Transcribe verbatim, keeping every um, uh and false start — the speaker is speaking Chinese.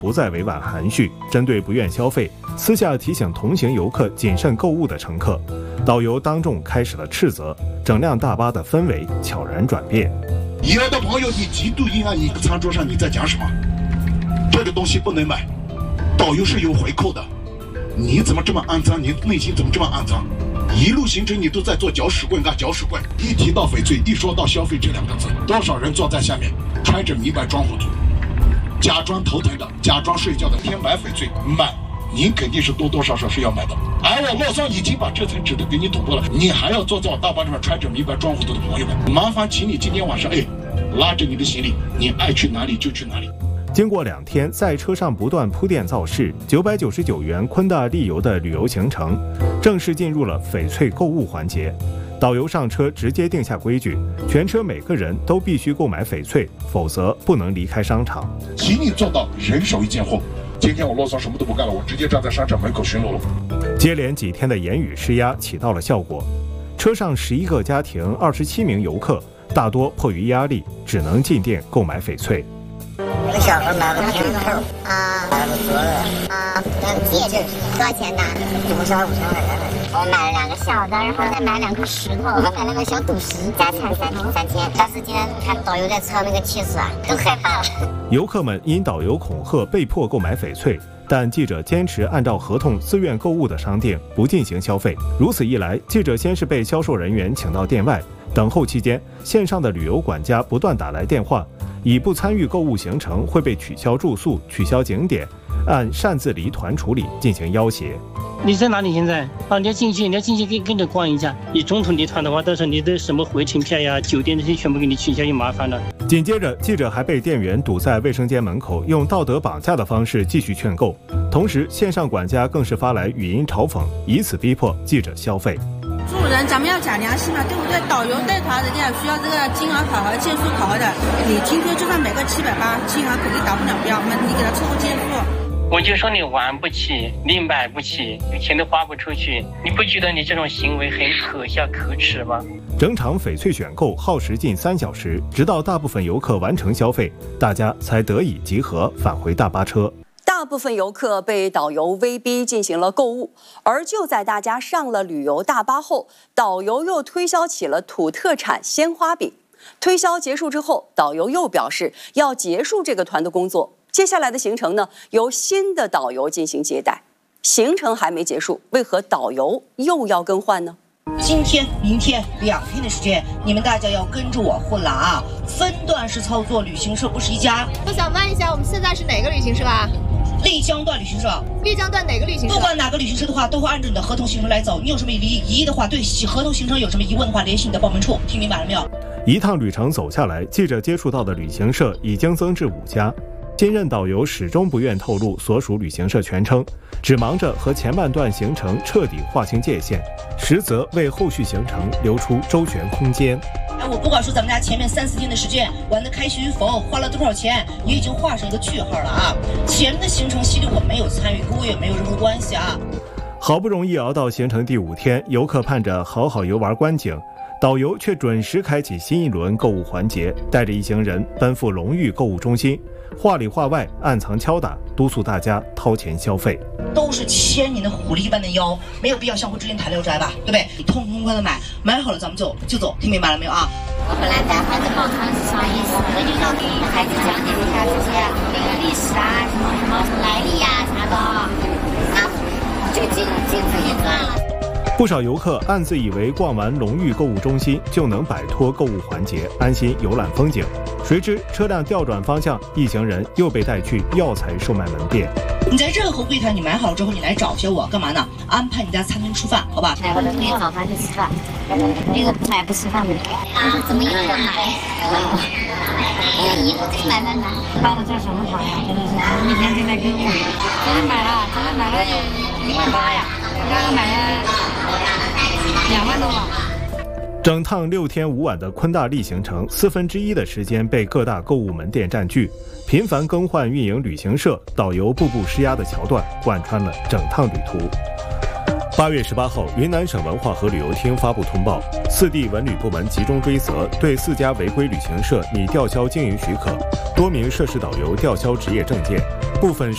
不再委婉含蓄，针对不愿消费，私下提醒同行游客谨慎购物的乘客，导游当众开始了斥责，整辆大巴的氛围悄然转变。 有的朋友，你极度阴暗，你餐桌上你在讲什么？这个东西不能买，导游是有回扣的。你怎么这么肮脏？你内心怎么这么肮脏？一路行程你都在做搅屎棍啊搅屎棍！一提到翡翠，一说到消费这两个字，多少人坐在下面，揣着明白装糊涂，假装头疼的，假装睡觉的，天买翡翠买，您肯定是多多少少是要买的。而我洛桑已经把这层纸都给你捅破了，你还要坐在我大巴上面揣着明白装糊涂的朋友们，麻烦请你今天晚上哎，拉着你的行李，你爱去哪里就去哪里。 经过两天在车上不断铺垫造势，九百九十九元昆大丽游的旅游行程正式进入了翡翠购物环节。导游上车直接定下规矩，全车每个人都必须购买翡翠，否则不能离开商场。 请你做到人手一件货。今天我洛桑什么都不干了，我直接站在商场门口巡逻了。 接连几天的言语施压起到了效果，车上十一个家庭，二十七名游客，大多迫于压力，只能进店购买翡翠。 那个小孩买了皮扣啊，买了镯子啊，那个戒指多少钱呢？一共三五千块钱。我买了两个小的，然后再买两颗石头，还买了个小赌石，加起来三千三千。但是今天看导游在车上那个气势啊，都害怕了。 游客们因导游恐吓被迫购买翡翠，但记者坚持按照合同自愿购物的商店不进行消费。如此一来，记者先是被销售人员请到店外等候，期间线上的旅游管家不断打来电话，以不参与购物行程会被取消住宿、取消景点，按擅自离团处理进行要挟。 你在哪里现在？啊，你要进去，你要进去跟跟着逛一下。你中途离团的话，到时候你的什么回程票呀、酒店这些全部给你取消，就麻烦了。 紧接着，记者还被店员堵在卫生间门口，用道德绑架的方式继续劝购。同时，线上管家更是发来语音嘲讽，以此逼迫记者消费。 做人咱们要讲良心嘛，对不对？导游带团人家需要这个金额考核、件数考核的。你今天就算买个七百八，金额肯定达不了标，那你给他凑个件数。 我就说你玩不起，你买不起，钱都花不出去，你不觉得你这种行为很可笑可耻吗？ 整场翡翠选购耗时近三小时，直到大部分游客完成消费，大家才得以集合返回大巴车。 大部分游客被导游威逼进行了购物，而就在大家上了旅游大巴后，导游又推销起了土特产鲜花饼。推销结束之后，导游又表示要结束这个团的工作，接下来的行程呢，由新的导游进行接待。行程还没结束，为何导游又要更换呢？ 今天、明天两天的时间，你们大家要跟着我混了啊！分段式操作，旅行社不是一家。 我想问一下，我们现在是哪个旅行社啊？ 丽江段旅行社。 丽江段哪个旅行社？ 不管哪个旅行社的话，都会按照你的合同行程来走。你有什么疑疑义的话，对合同行程有什么疑问的话，联系你的报名处。听明白了没有？ 一趟旅程走下来，记者接触到的旅行社已经增至五家。新任导游始终不愿透露所属旅行社全称，只忙着和前半段行程彻底划清界限，实则为后续行程留出周旋空间。 哎，我不管说咱们家前面三四天的时间玩得开心与否，花了多少钱，也已经画上一个句号了啊！前面的行程系列我没有参与，跟我也没有任何关系啊。 好不容易熬到行程第五天，游客盼着好好游玩观景，导游却准时开启新一轮购物环节，带着一行人奔赴龙裕购物中心，话里话外暗藏敲打，督促大家掏钱消费。 都是千年的狐狸般的妖，没有必要相互之间谈聊斋吧，对不对？你痛痛快的买，买好了咱们就就走，听明白了没有啊？ 我本来带孩子报团是啥意思？那就要给孩子讲解一下这些那个历史啊，什么什么来历呀、啊、啥的，那就进进自己赚了。 不少游客暗自以为逛完龙裕购物中心就能摆脱购物环节，安心游览风景，谁知车辆调转方向，一行人又被带去药材售卖门店。 你在任何柜台你买好了之后，你来找些我干嘛呢？安排你家餐厅吃饭，好吧？ 买回来没有早饭就吃饭，这个不买不吃饭的。啊，怎么又要买？一路得买买买，买的这什么好呀？真的是，我每天都在购物。昨天买了，昨天买了一万八呀，刚刚买了两万多吧。 整趟六天五晚的昆大丽行程，四分之一的时间被各大购物门店占据，频繁更换运营旅行社、导游步步施压的桥段贯穿了整趟旅途。八月十八号，云南省文化和旅游厅发布通报，四地文旅部门集中追责，对四家违规旅行社拟吊销经营许可，多名涉事导游吊销执业证件，部分